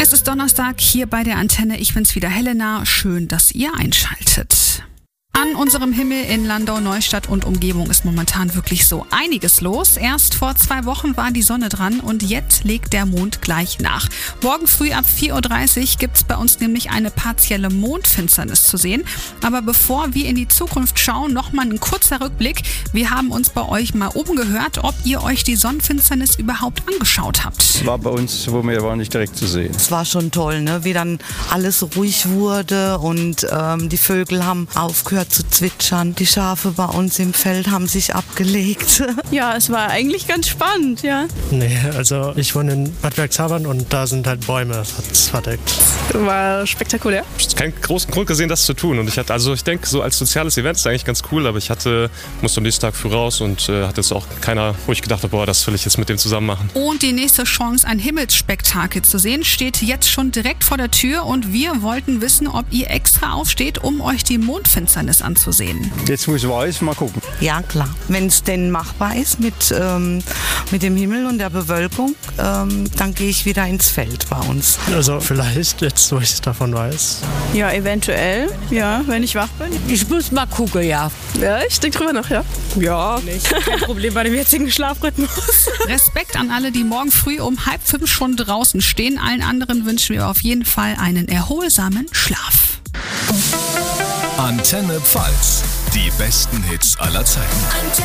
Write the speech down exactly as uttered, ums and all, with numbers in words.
Es ist Donnerstag hier bei der Antenne. Ich bin's wieder, Helena. Schön, dass ihr einschaltet. An unserem Himmel in Landau, Neustadt und Umgebung ist momentan wirklich so einiges los. Erst vor zwei Wochen war die Sonne dran und jetzt legt der Mond gleich nach. Morgen früh ab vier Uhr dreißig gibt's bei uns nämlich eine partielle Mondfinsternis zu sehen. Aber bevor wir in die Zukunft schauen, nochmal ein kurzer Rückblick. Wir haben uns bei euch mal umgehört, ob ihr euch die Sonnenfinsternis überhaupt angeschaut habt. Es war bei uns, wo wir waren, nicht direkt zu sehen. Es war schon toll, ne? Wie dann alles ruhig wurde und ähm, die Vögel haben aufgehört zu zwitschern. Die Schafe bei uns im Feld haben sich abgelegt. Ja, es war eigentlich ganz spannend, ja. Nee, also ich wohne in Bad Werkshavern und da sind halt Bäume verdeckt. War spektakulär. Ich habe keinen großen Grund gesehen, das zu tun. Und ich hatte, also ich denke, so als soziales Event ist es eigentlich ganz cool, aber ich hatte, musste am nächsten Tag früh raus und äh, hatte jetzt auch keiner, wo ich gedacht habe, boah, das will ich jetzt mit dem zusammen machen. Und die nächste Chance, ein Himmelsspektakel zu sehen, steht jetzt schon direkt vor der Tür und wir wollten wissen, ob ihr extra aufsteht, um euch die Mondfinsternis anzusehen. Jetzt, wo es weiß, mal gucken. Ja, klar. Wenn es denn machbar ist mit, ähm, mit dem Himmel und der Bewölkung, ähm, dann gehe ich wieder ins Feld bei uns. Also vielleicht, jetzt wo ich davon weiß. Ja, eventuell, ja, wenn ich wach bin. Ich muss mal gucken, ja. Ja, ich denke drüber nach, ja. Ja. Nicht. Kein Problem bei dem jetzigen Schlafrhythmus. Respekt an alle, die morgen früh um halb fünf schon draußen stehen. Allen anderen wünschen wir auf jeden Fall einen erholsamen Schlaf. Antenne Pfalz. Die besten Hits aller Zeiten.